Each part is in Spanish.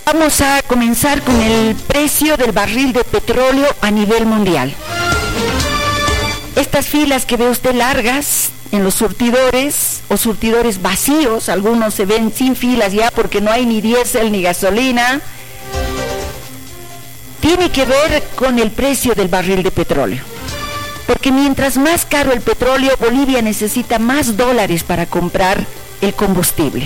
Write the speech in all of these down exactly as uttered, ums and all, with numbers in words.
Vamos a comenzar con el precio del barril de petróleo a nivel mundial. Estas filas que ve usted largas en los surtidores o surtidores vacíos, algunos se ven sin filas ya porque no hay ni diésel ni gasolina, tiene que ver con el precio del barril de petróleo. Porque mientras más caro el petróleo, Bolivia necesita más dólares para comprar el combustible.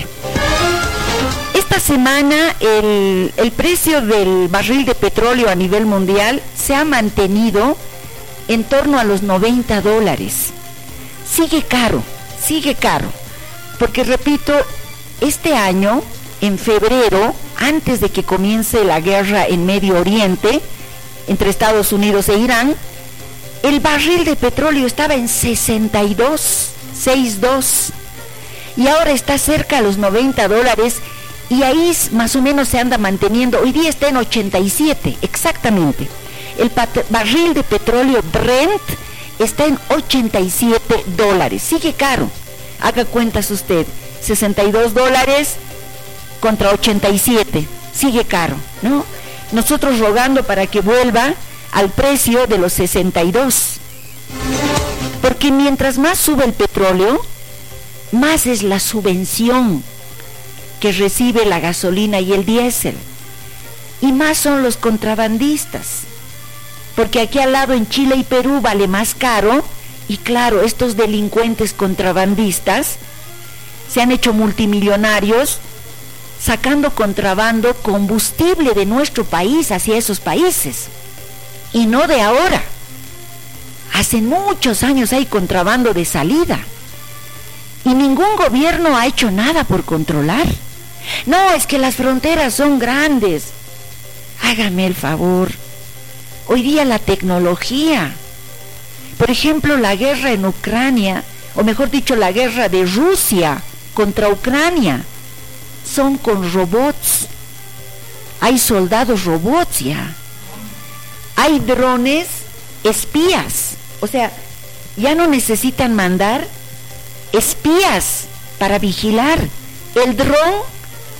Esta semana el, el precio del barril de petróleo a nivel mundial se ha mantenido en torno a los noventa dólares. Sigue caro, sigue caro, porque repito, este año, en febrero, antes de que comience la guerra en Medio Oriente, entre Estados Unidos e Irán, el barril de petróleo estaba en sesenta y dos, sesenta y dos, y ahora está cerca a los noventa dólares, y ahí más o menos se anda manteniendo. Hoy día está en ochenta y siete, exactamente. El barril de petróleo Brent está en ochenta y siete dólares, sigue caro. Haga cuentas usted, sesenta y dos dólares contra ochenta y siete, sigue caro, ¿no? Nosotros rogando para que vuelva al precio de los sesenta y dos, porque mientras más sube el petróleo, más es la subvención que recibe la gasolina y el diésel, y más son los contrabandistas, porque aquí al lado en Chile y Perú vale más caro, y claro, estos delincuentes contrabandistas se han hecho multimillonarios sacando contrabando combustible de nuestro país hacia esos países, y no de ahora. Hace muchos años hay contrabando de salida, y ningún gobierno ha hecho nada por controlar. No, es que las fronteras son grandes. Hágame el favor. Hoy día la tecnología, por ejemplo, la guerra en Ucrania, o mejor dicho, la guerra de Rusia contra Ucrania, son con robots. Hay soldados robots ya. Hay drones espías. O sea, ya no necesitan mandar espías para vigilar. El dron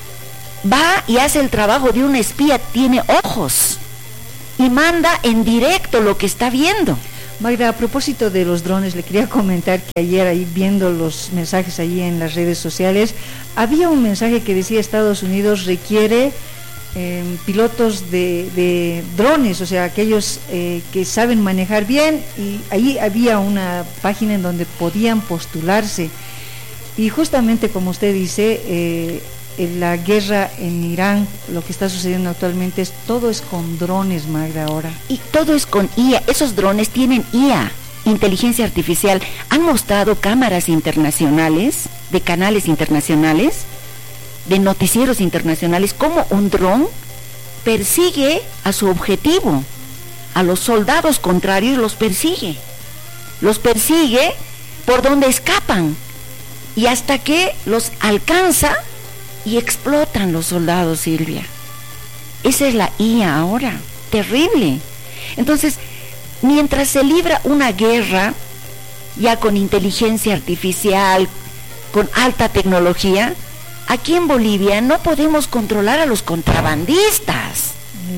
va y hace el trabajo de un espía, tiene ojos y manda en directo lo que está viendo. Magda, a propósito de los drones, le quería comentar que ayer, ahí viendo los mensajes allí en las redes sociales, había un mensaje que decía Estados Unidos requiere eh, pilotos de, de drones, o sea, aquellos eh, que saben manejar bien, y allí había una página en donde podían postularse. Y justamente como usted dice, eh, en la guerra en Irán, lo que está sucediendo actualmente es todo es con drones, Magda, ahora. Y todo es con I A. Esos drones tienen I A, inteligencia artificial. Han mostrado cámaras internacionales, de canales internacionales, de noticieros internacionales, cómo un dron persigue a su objetivo, a los soldados contrarios los persigue, los persigue por donde escapan, y hasta que los alcanza y explotan los soldados, Silvia. Esa es la I A ahora, terrible. Entonces, mientras se libra una guerra, ya con inteligencia artificial, con alta tecnología, aquí en Bolivia no podemos controlar a los contrabandistas.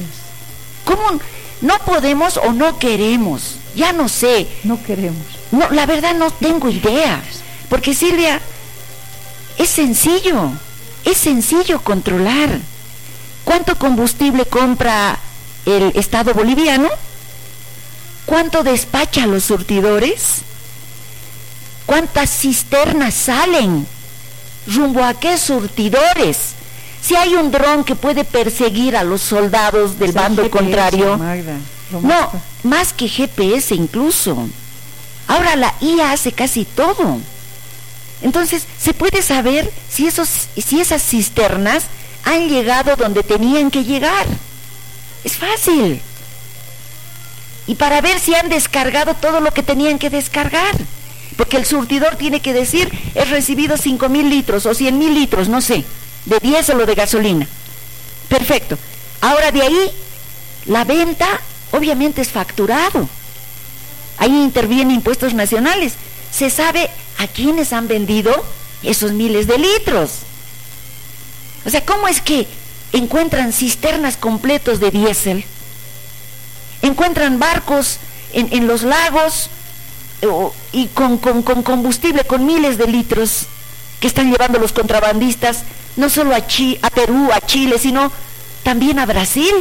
¿Cómo no podemos o no queremos? Ya no sé. No queremos. No, la verdad no tengo idea. Porque, Silvia, es sencillo. Es sencillo controlar. ¿Cuánto combustible compra el Estado boliviano? ¿Cuánto despacha a los surtidores? ¿Cuántas cisternas salen? ¿Rumbo a qué surtidores? Si hay un dron que puede perseguir a los soldados del bando G P S, contrario. Magda, no, más que G P S incluso. Ahora la I A hace casi todo. Entonces, se puede saber si, esos, si esas cisternas han llegado donde tenían que llegar. Es fácil. Y para ver si han descargado todo lo que tenían que descargar. Porque el surtidor tiene que decir, he recibido cinco mil litros o cien mil litros, no sé, de diésel o de gasolina. Perfecto. Ahora de ahí, la venta obviamente es facturado. Ahí intervienen impuestos nacionales. Se sabe a quiénes han vendido esos miles de litros. O sea, ¿cómo es que encuentran cisternas completos de diésel, encuentran barcos en, en los lagos o, y con, con, con combustible, con miles de litros que están llevando los contrabandistas, no solo a, Chi, a Perú, a Chile, sino también a Brasil.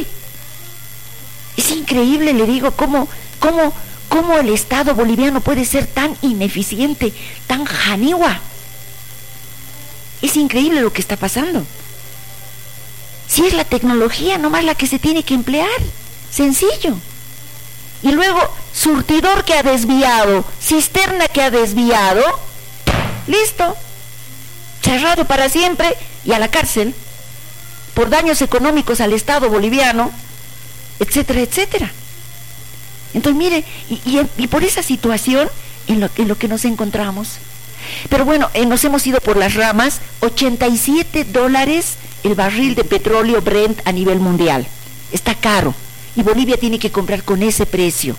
Es increíble, le digo, cómo, cómo, cómo el Estado boliviano puede ser tan ineficiente, tan janiwa. Es increíble lo que está pasando. Si es la tecnología nomás la que se tiene que emplear, sencillo. Y luego, surtidor que ha desviado, cisterna que ha desviado, listo, cerrado para siempre y a la cárcel por daños económicos al Estado boliviano, etcétera, etcétera. Entonces mire, y, y, y por esa situación en lo, en lo que nos encontramos. Pero bueno, eh, nos hemos ido por las ramas. Ochenta y siete dólares el barril de petróleo Brent a nivel mundial. Está caro y Bolivia tiene que comprar con ese precio.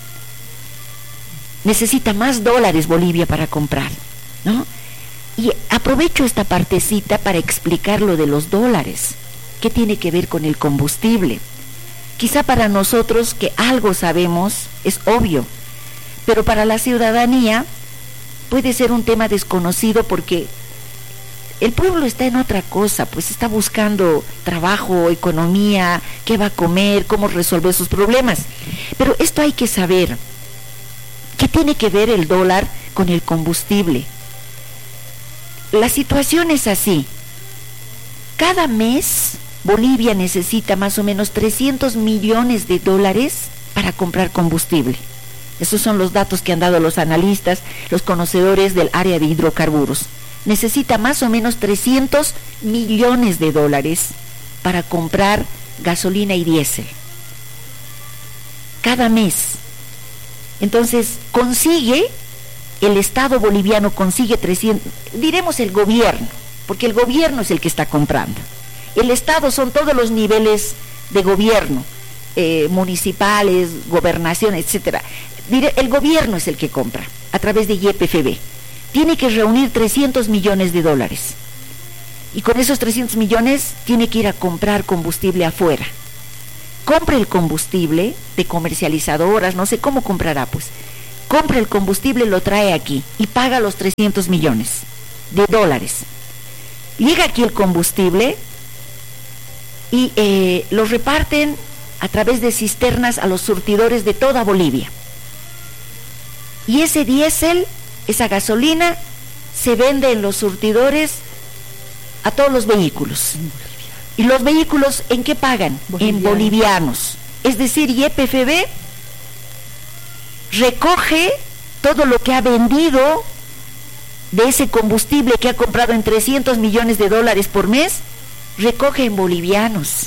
Necesita más dólares Bolivia para comprar, ¿no? Y aprovecho esta partecita para explicar lo de los dólares. ¿Qué tiene que ver con el combustible? Quizá para nosotros que algo sabemos es obvio, pero para la ciudadanía puede ser un tema desconocido porque el pueblo está en otra cosa, pues está buscando trabajo, economía, qué va a comer, cómo resolver sus problemas. Pero esto hay que saber. ¿Qué tiene que ver el dólar con el combustible? La situación es así. Cada mes Bolivia necesita más o menos trescientos millones de dólares para comprar combustible. Esos son los datos que han dado los analistas, los conocedores del área de hidrocarburos. Necesita más o menos trescientos millones de dólares para comprar gasolina y diésel. Cada mes. Entonces, consigue, el Estado boliviano consigue trescientos, diremos el gobierno, porque el gobierno es el que está comprando. El Estado son todos los niveles de gobierno, eh, municipales, gobernación, etcétera. El gobierno es el que compra, a través de Y P F B. Tiene que reunir trescientos millones de dólares. Y con esos trescientos millones tiene que ir a comprar combustible afuera. Compra el combustible de comercializadoras, no sé cómo comprará, pues. Compra el combustible, lo trae aquí y paga los trescientos millones de dólares. Llega aquí el combustible y eh, lo reparten a través de cisternas a los surtidores de toda Bolivia. Y ese diésel, esa gasolina, se vende en los surtidores a todos los vehículos. ¿Y los vehículos en qué pagan? Bolivianos. En bolivianos. Es decir, Y P F B recoge todo lo que ha vendido de ese combustible que ha comprado en trescientos millones de dólares por mes, recoge en bolivianos.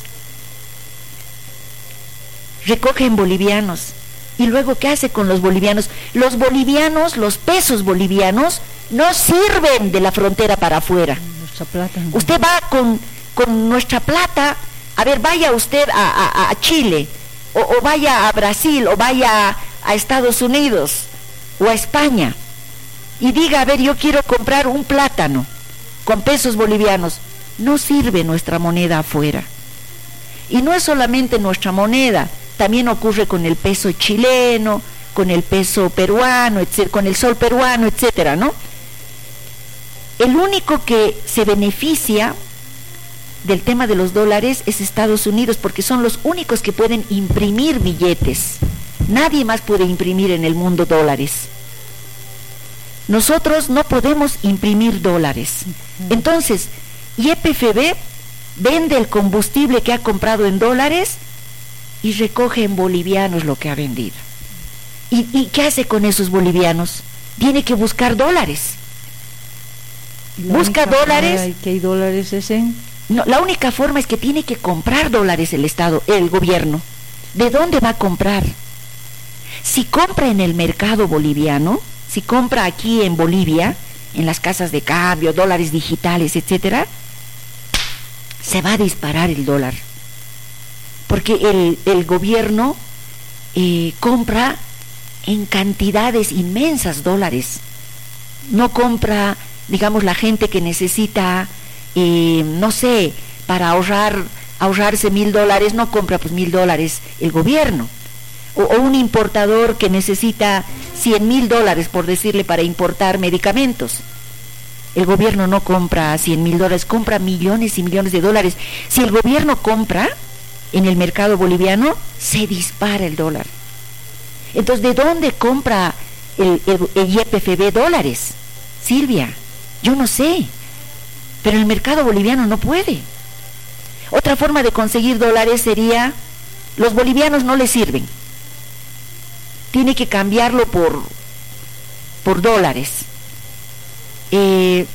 Recoge en bolivianos. ¿Y luego qué hace con los bolivianos? Los bolivianos, los pesos bolivianos, no sirven de la frontera para afuera. Nuestra plata. ¿No? Usted va con, con nuestra plata, a ver, vaya usted a, a, a Chile, o, o vaya a Brasil, o vaya a, a Estados Unidos, o a España, y diga, a ver, yo quiero comprar un plátano con pesos bolivianos. No sirve nuestra moneda afuera. Y no es solamente nuestra moneda, también ocurre con el peso chileno, con el peso peruano, etcétera, con el sol peruano, etcétera, ¿no? El único que se beneficia del tema de los dólares es Estados Unidos, porque son los únicos que pueden imprimir billetes. Nadie más puede imprimir en el mundo dólares. Nosotros no podemos imprimir dólares. Entonces, Y P F B vende el combustible que ha comprado en dólares y recoge en bolivianos lo que ha vendido. ¿Y, y qué hace con esos bolivianos? Tiene que buscar dólares. Busca dólares. ¿Qué hay dólares ese? No, la única forma es que tiene que comprar dólares el Estado, el gobierno. ¿De dónde va a comprar? Si compra en el mercado boliviano, si compra aquí en Bolivia, en las casas de cambio, dólares digitales, etcétera, se va a disparar el dólar. Porque el, el gobierno eh, compra en cantidades inmensas dólares. No compra, digamos, la gente que necesita, eh, no sé, para ahorrar ahorrarse mil dólares, no compra pues mil dólares el gobierno. O, o un importador que necesita cien mil dólares, por decirle, para importar medicamentos. El gobierno no compra cien mil dólares, compra millones y millones de dólares. Si el gobierno compra en el mercado boliviano, se dispara el dólar. Entonces, ¿de dónde compra el, el, el Y P F B dólares? Silvia, yo no sé, pero el mercado boliviano no puede. Otra forma de conseguir dólares sería, los bolivianos no les sirven, tiene que cambiarlo por, por dólares. Eh,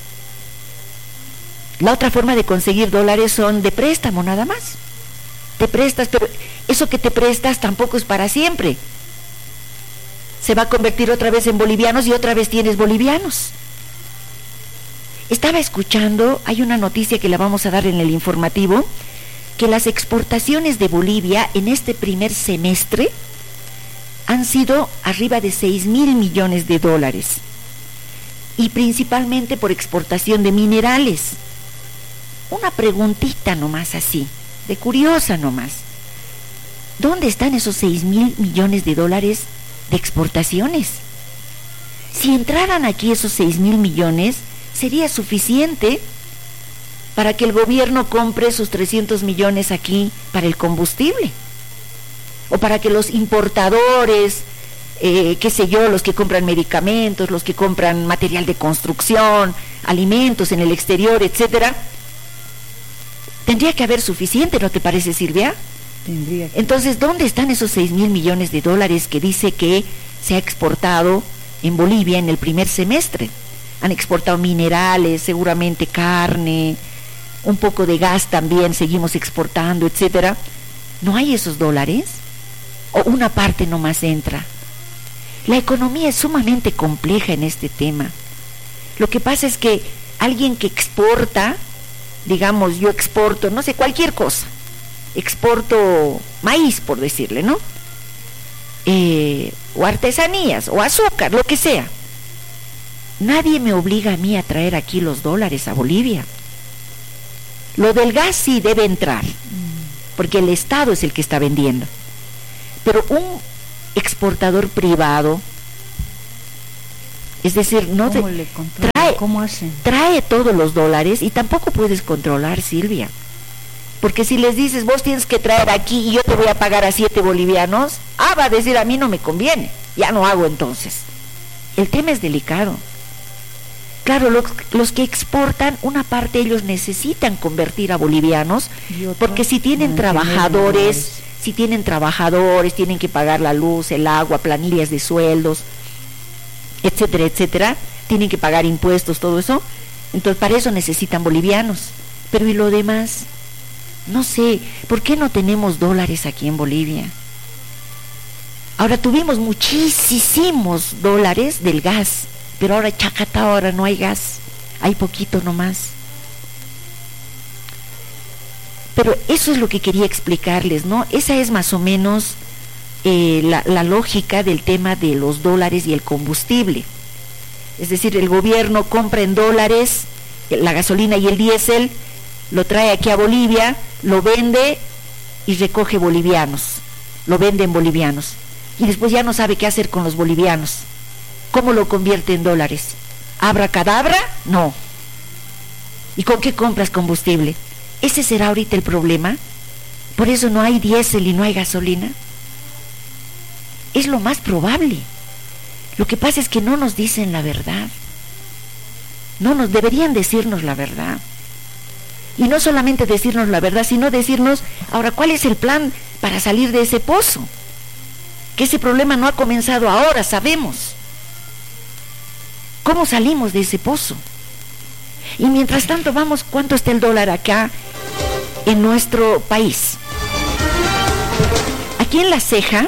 la otra forma de conseguir dólares son de préstamo nada más. Te prestas, pero eso que te prestas tampoco es para siempre. Se va a convertir otra vez en bolivianos y otra vez tienes bolivianos. Estaba escuchando, hay una noticia que la vamos a dar en el informativo, que las exportaciones de Bolivia en este primer semestre han sido arriba de seis mil millones de dólares, y principalmente por exportación de minerales. Una preguntita nomás así, de curiosa nomás. ¿Dónde están esos seis mil millones de dólares de exportaciones? Si entraran aquí esos seis mil millones, sería suficiente para que el gobierno compre sus trescientos millones aquí para el combustible, o para que los importadores, eh, qué sé yo, los que compran medicamentos, los que compran material de construcción, alimentos en el exterior, etcétera, tendría que haber suficiente, ¿no te parece, Silvia? Tendría que... Entonces, ¿dónde están esos seis mil millones de dólares que dice que se ha exportado en Bolivia en el primer semestre? Han exportado minerales, seguramente carne, un poco de gas también, seguimos exportando, etcétera. ¿No hay esos dólares? ¿O una parte nomás entra? La economía es sumamente compleja en este tema. Lo que pasa es que alguien que exporta, digamos, yo exporto, no sé, cualquier cosa, exporto maíz, por decirle, ¿no? Eh, o artesanías, o azúcar, lo que sea. Nadie me obliga a mí a traer aquí los dólares a Bolivia. Lo del gas sí debe entrar, porque el Estado es el que está vendiendo. Pero un exportador privado, es decir, no ¿Cómo te, le controlan? trae, ¿Cómo hacen? trae todos los dólares y tampoco puedes controlar, Silvia. Porque si les dices, vos tienes que traer aquí y yo te voy a pagar a siete bolivianos, ah, va a decir, a mí no me conviene, ya no hago entonces. El tema es delicado. Claro, los, los que exportan, una parte ellos necesitan convertir a bolivianos, porque si tienen trabajadores, si tienen trabajadores, tienen que pagar la luz, el agua, planillas de sueldos, etcétera, etcétera, tienen que pagar impuestos, todo eso, entonces para eso necesitan bolivianos. Pero ¿y lo demás? No sé, ¿por qué no tenemos dólares aquí en Bolivia? Ahora tuvimos muchísimos dólares del gas, pero ahora chacata, ahora no hay gas, hay poquito nomás. Pero eso es lo que quería explicarles, ¿no? Esa es más o menos eh, la, la lógica del tema de los dólares y el combustible. Es decir, el gobierno compra en dólares la gasolina y el diésel, lo trae aquí a Bolivia, lo vende y recoge bolivianos, lo vende en bolivianos, y después ya no sabe qué hacer con los bolivianos. ¿Cómo lo convierte en dólares? ¿Abracadabra? No. ¿Y con qué compras combustible? ¿Ese será ahorita el problema? ¿Por eso no hay diésel y no hay gasolina? Es lo más probable. Lo que pasa es que no nos dicen la verdad. No nos deberían decirnos la verdad. Y no solamente decirnos la verdad, sino decirnos, ahora, ¿cuál es el plan para salir de ese pozo? Que ese problema no ha comenzado ahora, sabemos. ¿Cómo salimos de ese pozo? Y mientras tanto, vamos, ¿cuánto está el dólar acá en nuestro país? Aquí en La Ceja,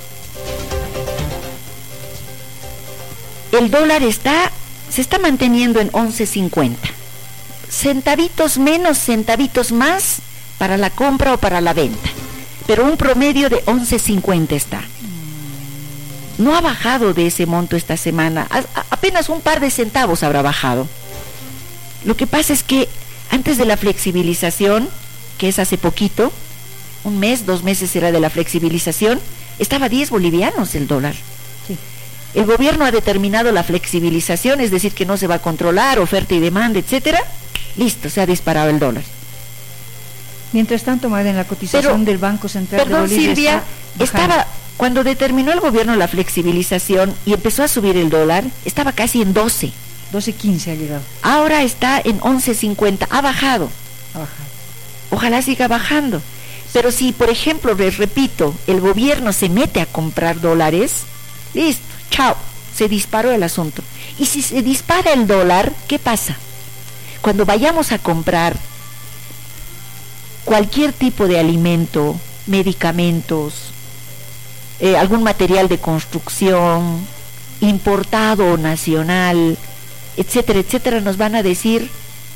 el dólar está, se está manteniendo en once cincuenta. Centavitos menos, centavitos más para la compra o para la venta. Pero un promedio de once cincuenta está. No ha bajado de ese monto esta semana, a, a, apenas un par de centavos habrá bajado. Lo que pasa es que antes de la flexibilización, que es hace poquito, un mes, dos meses era de la flexibilización, estaba a diez bolivianos el dólar. Sí. El gobierno ha determinado la flexibilización, es decir, que no se va a controlar, oferta y demanda, etcétera. Listo, se ha disparado el dólar. Mientras tanto, Magda, en la cotización Pero, del Banco Central perdón, de Bolivia Silvia, está estaba, cuando determinó el gobierno la flexibilización y empezó a subir el dólar, estaba casi en doce. doce quince ha llegado. Ahora está en once cincuenta, ha bajado. Ha bajado. Ojalá siga bajando. Pero si, por ejemplo, les repito, el gobierno se mete a comprar dólares, listo, chao, se disparó el asunto. Y si se dispara el dólar, ¿qué pasa? Cuando vayamos a comprar cualquier tipo de alimento, medicamentos, eh, algún material de construcción, importado o nacional, etcétera, etcétera, nos van a decir,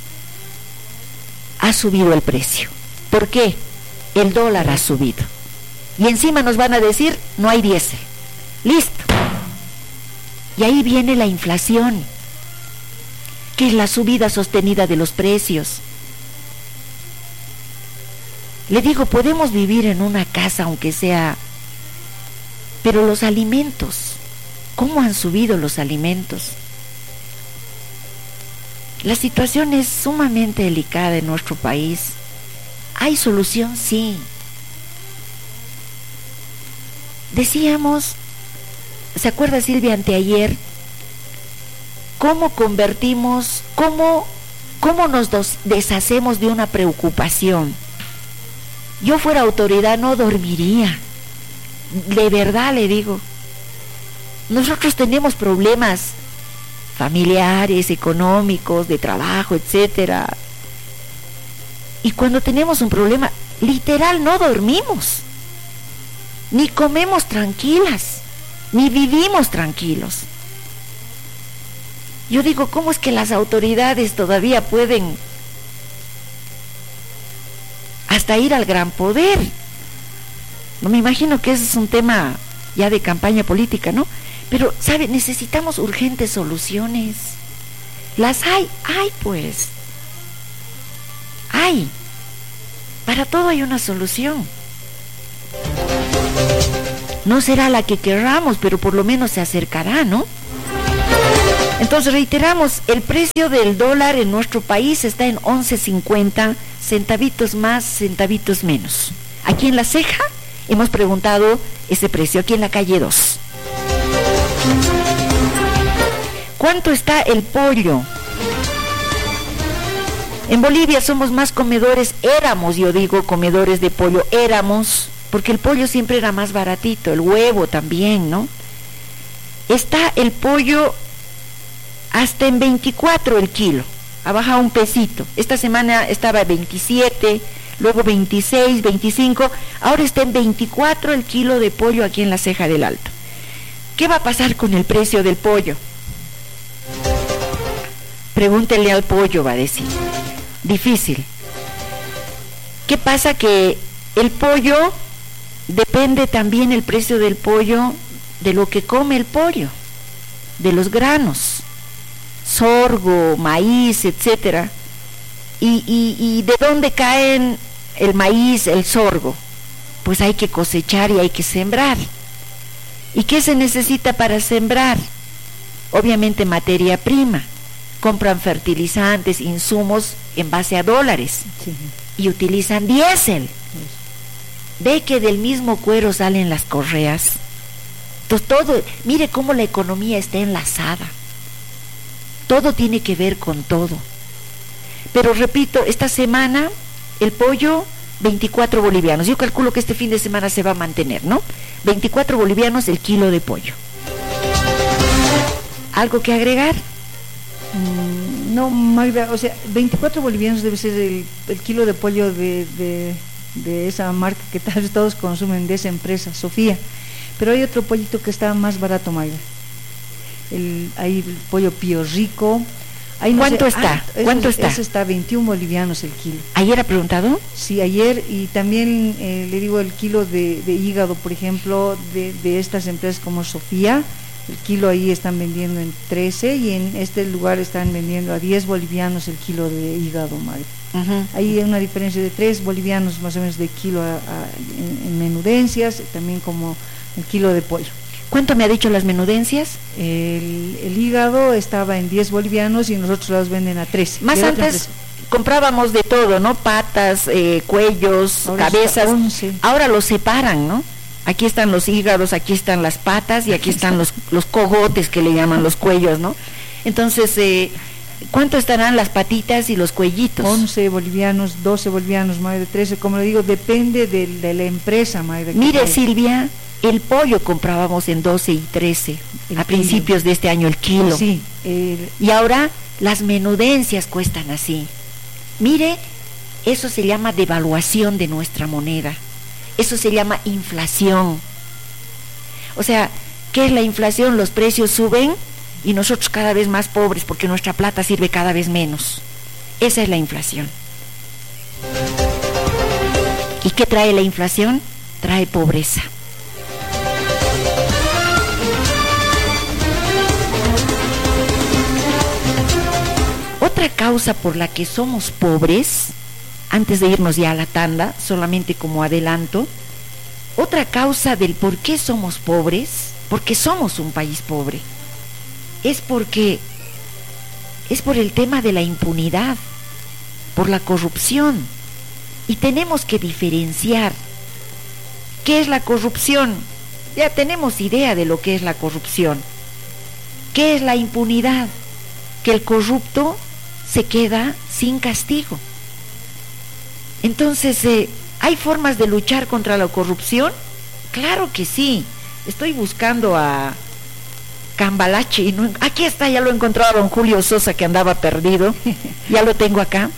ha subido el precio. ¿Por qué? El dólar ha subido. Y encima nos van a decir, no hay diésel. Listo. Y ahí viene la inflación, que es la subida sostenida de los precios. Le digo, podemos vivir en una casa aunque sea, pero los alimentos, ¿cómo han subido los alimentos? La situación es sumamente delicada en nuestro país. ¿Hay solución? Sí. Decíamos, ¿se acuerda, Silvia, anteayer? ¿Cómo convertimos, cómo, cómo nos dos, deshacemos de una preocupación? Yo fuera autoridad no dormiría. De verdad le digo. Nosotros tenemos problemas familiares, económicos, de trabajo, etcétera. Y cuando tenemos un problema, literal no dormimos, ni comemos tranquilas, ni vivimos tranquilos. Yo digo, ¿cómo es que las autoridades todavía pueden hasta ir al gran poder? No me imagino que ese es un tema ya de campaña política, ¿no? Pero, ¿sabe? Necesitamos urgentes soluciones. Las hay, hay pues. Hay. Para todo hay una solución. No será la que querramos, pero por lo menos se acercará, ¿no? Entonces reiteramos, el precio del dólar en nuestro país está en once cincuenta, centavitos más, centavitos menos. Aquí en La Ceja hemos preguntado ese precio, aquí en la calle dos. ¿Cuánto está el pollo? En Bolivia somos más comedores, éramos, yo digo, comedores de pollo, éramos, porque el pollo siempre era más baratito, el huevo también, ¿no? Está el pollo hasta en veinticuatro el kilo, ha bajado un pesito. Esta semana estaba veintisiete, luego veintiséis, veinticinco, ahora está en veinticuatro el kilo de pollo aquí en La Ceja del Alto. ¿Qué va a pasar con el precio del pollo? Pregúntele al pollo, va a decir. Difícil. ¿Qué pasa? Que el pollo, depende también el precio del pollo de lo que come el pollo, de los granos, sorgo, maíz, etcétera. Y, y, y ¿de dónde caen el maíz, el sorgo? Pues hay que cosechar y hay que sembrar. ¿Y qué se necesita para sembrar? Obviamente materia prima. Compran fertilizantes, insumos en base a dólares, sí, y utilizan diésel. Ve que del mismo cuero salen las correas. Entonces todo, mire cómo la economía está enlazada. Todo tiene que ver con todo. Pero repito, esta semana el pollo veinticuatro bolivianos. Yo calculo que este fin de semana se va a mantener, ¿no? veinticuatro bolivianos el kilo de pollo. ¿Algo que agregar? Mm, no, Magda, o sea, veinticuatro bolivianos debe ser el, el kilo de pollo de, de, de esa marca que tal vez todos consumen, de esa empresa, Sofía. Pero hay otro pollito que está más barato, Magda. El, hay el pollo Pío Rico. Ahí no ¿Cuánto sé, está? ah, ese, ¿Cuánto está? Ese está veintiún bolivianos el kilo. ¿Ayer ha preguntado? Sí, ayer, y también eh, le digo el kilo de, de hígado, por ejemplo, de, de estas empresas como Sofía, El kilo ahí están vendiendo en trece y en este lugar están vendiendo a diez bolivianos el kilo de hígado, madre. Uh-huh. Ahí hay una diferencia de tres bolivianos más o menos de kilo a, a, en, en menudencias, también como el kilo de pollo. ¿Cuánto me ha dicho las menudencias? El, el hígado estaba en diez bolivianos y en los otros lados venden a trece. Más antes comprábamos de todo, ¿no? Patas, eh, cuellos, ahora cabezas. Ahora los separan, ¿no? Aquí están los hígados, aquí están las patas y aquí están los, los cogotes que le llaman los cuellos, ¿no? Entonces, eh, ¿cuánto estarán las patitas y los cuellitos? once bolivianos, doce bolivianos, madre, trece, como le digo, depende de, de la empresa, madre. Mire, Silvia, el pollo comprábamos en doce y trece, el a kilo. Principios de este año el kilo. Sí. El... Y ahora las menudencias cuestan así. Mire, eso se llama devaluación de nuestra moneda. Eso se llama inflación. O sea, ¿qué es la inflación? Los precios suben y nosotros cada vez más pobres porque nuestra plata sirve cada vez menos. Esa es la inflación. ¿Y qué trae la inflación? Trae pobreza. Otra causa por la que somos pobres, antes de irnos ya a la tanda, solamente como adelanto, otra causa del por qué somos pobres, porque somos un país pobre, es porque es por el tema de la impunidad, por la corrupción, y tenemos que diferenciar qué es la corrupción. Ya tenemos idea de lo que es la corrupción. ¿Qué es la impunidad? Que el corrupto se queda sin castigo. Entonces, eh, ¿hay formas de luchar contra la corrupción? Claro que sí. Estoy buscando a Cambalache y no, aquí está, ya lo he encontrado a don Julio Sosa que andaba perdido. Ya lo tengo acá.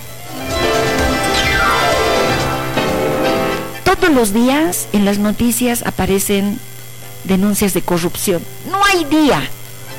Todos los días en las noticias aparecen denuncias de corrupción. No hay día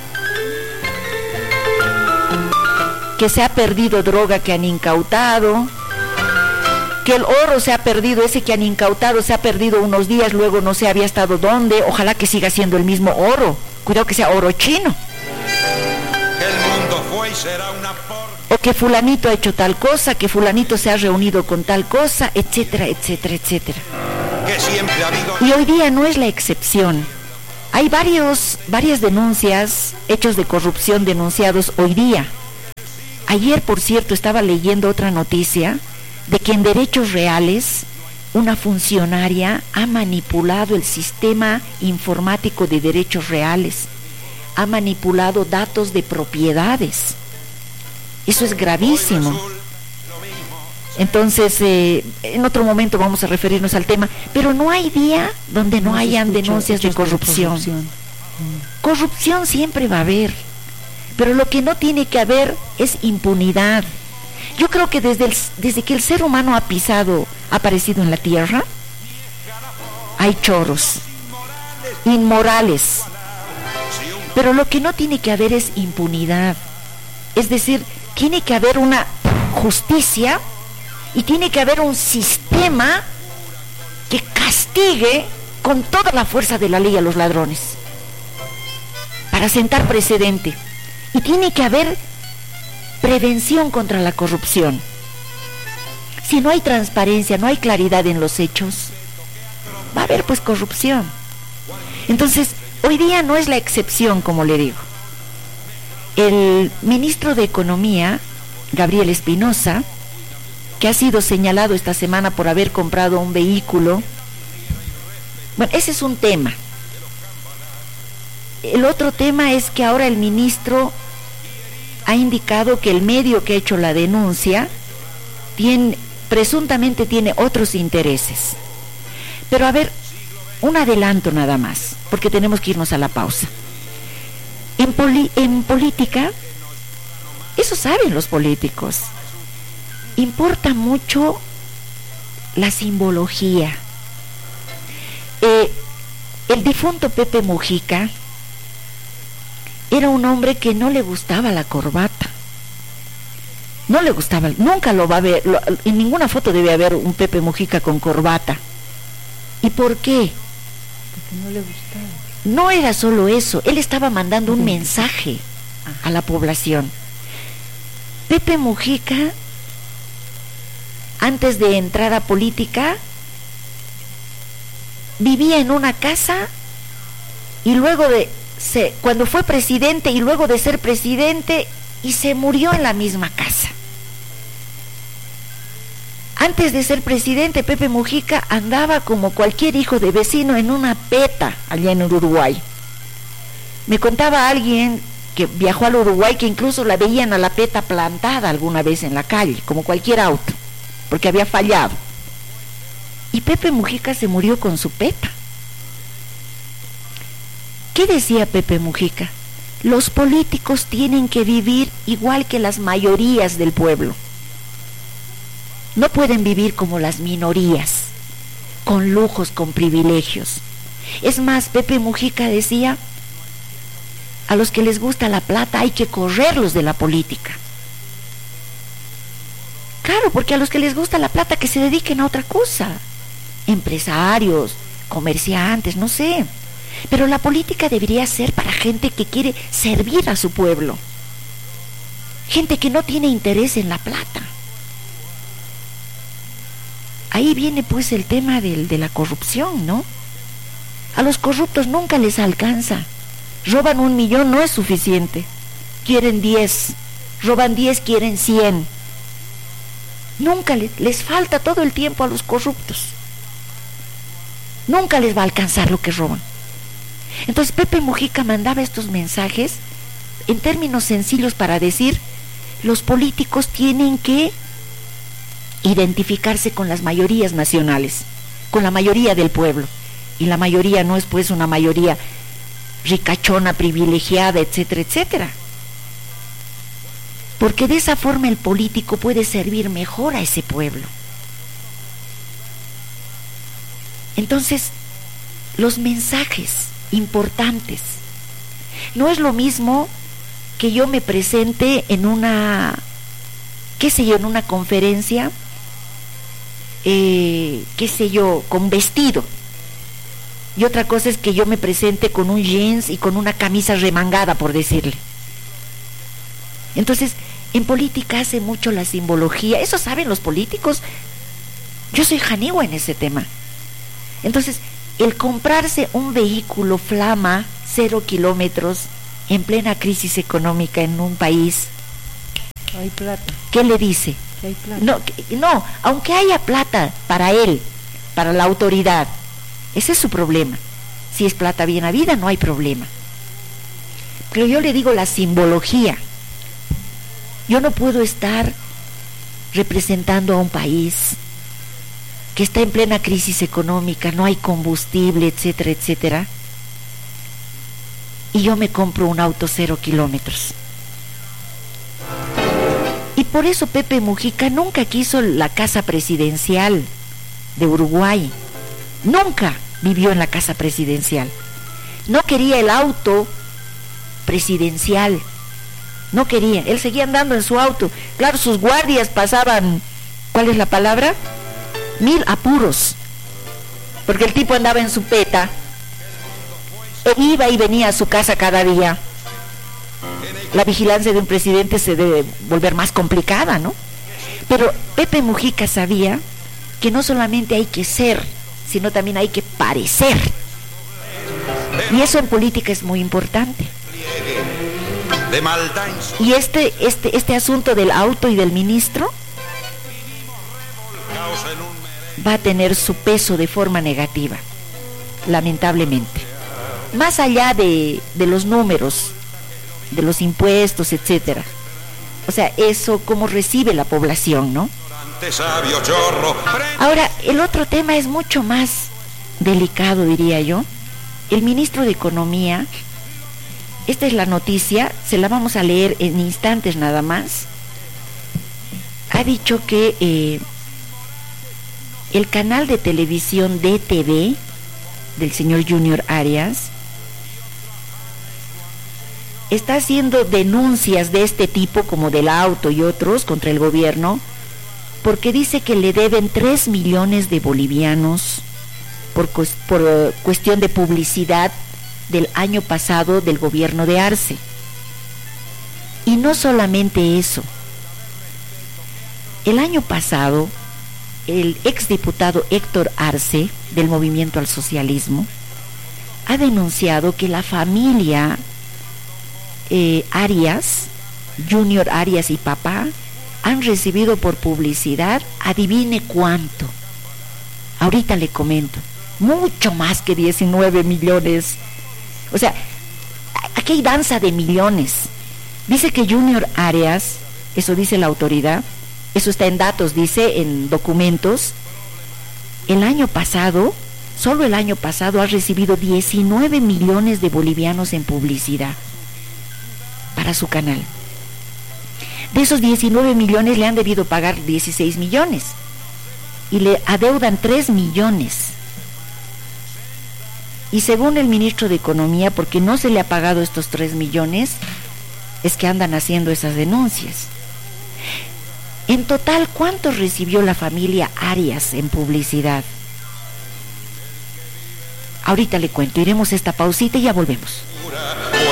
que se ha perdido droga que han incautado, que el oro se ha perdido, ese que han incautado se ha perdido unos días, luego no se había estado dónde, ojalá que siga siendo el mismo oro, cuidado que sea oro chino. El mundo fue y será una por... O que fulanito ha hecho tal cosa, que fulanito se ha reunido con tal cosa, etcétera, etcétera, etcétera. Que siempre ha habido... Y hoy día no es la excepción. Hay varios, varias denuncias, hechos de corrupción denunciados hoy día. Ayer, por cierto, estaba leyendo otra noticia de que en Derechos Reales una funcionaria ha manipulado el sistema informático de Derechos Reales, ha manipulado datos de propiedades. Eso es gravísimo. Entonces, eh, en otro momento vamos a referirnos al tema, pero no hay día donde no, no hayan denuncias de corrupción. de corrupción. Corrupción siempre va a haber, pero lo que no tiene que haber es impunidad. Yo creo que desde, el, desde que el ser humano ha pisado, ha aparecido en la tierra, hay choros, inmorales, pero lo que no tiene que haber es impunidad. Es decir, tiene que haber una justicia y tiene que haber un sistema que castigue con toda la fuerza de la ley a los ladrones, para sentar precedente. Y tiene que haber prevención contra la corrupción. Si no hay transparencia, no hay claridad en los hechos, va a haber pues corrupción. Entonces, hoy día no es la excepción, como le digo. El ministro de Economía, Gabriel Espinosa, que ha sido señalado esta semana por haber comprado un vehículo, bueno, ese es un tema. El otro tema es que ahora el ministro ha indicado que el medio que ha hecho la denuncia tiene, presuntamente tiene otros intereses. Pero a ver, un adelanto nada más, porque tenemos que irnos a la pausa. En, poli, en política, eso saben los políticos, importa mucho la simbología. Eh, el difunto Pepe Mujica era un hombre que no le gustaba la corbata. No le gustaba, nunca lo va a ver, lo, en ninguna foto debe haber un Pepe Mujica con corbata. ¿Y por qué? Porque no le gustaba. no era solo eso, él estaba mandando un mensaje a la población. Pepe Mujica, antes de entrar a política, vivía en una casa y luego de, se, cuando fue presidente y luego de ser presidente, y se murió en la misma casa. Antes de ser presidente, Pepe Mujica andaba como cualquier hijo de vecino en una peta allá en Uruguay. Me contaba alguien que viajó al Uruguay que incluso la veían a la peta plantada alguna vez en la calle, como cualquier auto, porque había fallado. Y Pepe Mujica se murió con su peta. ¿Qué decía Pepe Mujica? Los políticos tienen que vivir igual que las mayorías del pueblo. No pueden vivir como las minorías, con lujos, con privilegios. Es más, Pepe Mujica decía, a los que les gusta la plata hay que correrlos de la política. Claro, porque a los que les gusta la plata que se dediquen a otra cosa. Empresarios, comerciantes, no sé. Pero la política debería ser para gente que quiere servir a su pueblo. Gente que no tiene interés en la plata. Ahí viene pues el tema del, de la corrupción, ¿no? A los corruptos nunca les alcanza. Roban un millón, no es suficiente. Quieren diez. Roban diez, quieren cien. Nunca les, les falta todo el tiempo a los corruptos. Nunca les va a alcanzar lo que roban. Entonces Pepe Mujica mandaba estos mensajes en términos sencillos para decir, los políticos tienen que identificarse con las mayorías nacionales, con la mayoría del pueblo. Y la mayoría no es pues una mayoría ricachona, privilegiada, etcétera, etcétera. Porque de esa forma el político puede servir mejor a ese pueblo. Entonces, los mensajes importantes. No es lo mismo que yo me presente en una, qué sé yo, en una conferencia, eh, qué sé yo, con vestido. Y otra cosa es que yo me presente con un jeans y con una camisa remangada, por decirle. Entonces, en política hace mucho la simbología. Eso saben los políticos. Yo soy janigua en ese tema. Entonces, el comprarse un vehículo Flama, cero kilómetros, en plena crisis económica en un país, hay plata. ¿Qué le dice? Hay plata. No, que, no, aunque haya plata para él, para la autoridad, ese es su problema. Si es plata bien habida, no hay problema. Pero yo le digo la simbología. Yo no puedo estar representando a un país que está en plena crisis económica, no hay combustible, etcétera, etcétera, y yo me compro un auto cero kilómetros. Y por eso Pepe Mujica nunca quiso la casa presidencial de Uruguay, nunca vivió en la casa presidencial, no quería el auto presidencial, no quería, él seguía andando en su auto. Claro, sus guardias pasaban, ¿cuál es la palabra? Mil apuros, porque el tipo andaba en su peta, e iba y venía a su casa cada día. La vigilancia de un presidente se debe volver más complicada, ¿no? Pero Pepe Mujica sabía que no solamente hay que ser, sino también hay que parecer. Y eso en política es muy importante. Y este, este, este asunto del auto y del ministro va a tener su peso de forma negativa, lamentablemente. Más allá de, de los números, de los impuestos, etcétera. O sea, eso cómo recibe la población, ¿no? Ahora, el otro tema es mucho más delicado, diría yo. El ministro de Economía, esta es la noticia, se la vamos a leer en instantes nada más, ha dicho que eh, el canal de televisión D T V del señor Junior Arias está haciendo denuncias de este tipo, como del auto y otros, contra el gobierno, porque dice que le deben tres millones de bolivianos por, por uh, cuestión de publicidad del año pasado del gobierno de Arce. Y no solamente eso. El año pasado, el exdiputado Héctor Arce, del Movimiento al Socialismo, ha denunciado que la familia eh, Arias, Junior Arias y papá, han recibido por publicidad, adivine cuánto. Ahorita le comento, mucho más que diecinueve millones. O sea, aquí hay danza de millones. Dice que Junior Arias, eso dice la autoridad, eso está en datos, dice en documentos, el año pasado, solo el año pasado ha recibido diecinueve millones de bolivianos en publicidad para su canal. De esos diecinueve millones le han debido pagar dieciséis millones y le adeudan tres millones. Y según el ministro de Economía, porque no se le ha pagado estos tres millones, es que andan haciendo esas denuncias. En total, ¿cuánto recibió la familia Arias en publicidad? Ahorita le cuento, iremos a esta pausita y ya volvemos.